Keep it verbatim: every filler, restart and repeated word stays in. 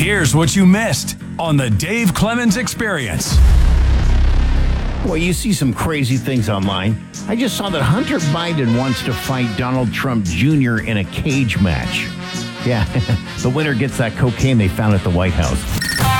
Here's what you missed on the Dave Clemens Experience. Well, you see some crazy things online. I just saw that Hunter Biden wants to fight Donald Trump Junior in a cage match. Yeah, the winner gets that cocaine they found at the White House.